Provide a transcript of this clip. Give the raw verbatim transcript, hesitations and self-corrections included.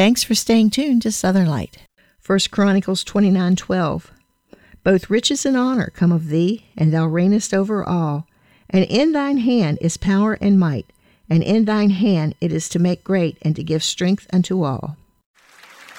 Thanks for staying tuned to Southern Light. First Chronicles twenty-nine twelve. Both riches and honor come of thee, and thou reignest over all. And in thine hand is power and might, and in thine hand it is to make great and to give strength unto all.